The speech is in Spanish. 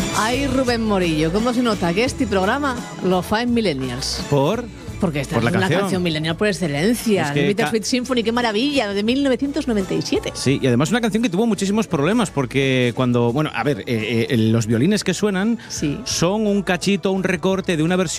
Ay, Rubén Morillo, ¿cómo se nota que este programa lo fa en Millennials? Porque esta por es la una canción. canción millennial por excelencia. Es que Bittersweet Symphony, qué maravilla, de 1997. Sí, y además una canción que tuvo muchísimos problemas porque cuando, bueno, a ver, los violines que suenan Sí. son un cachito, un recorte de una versión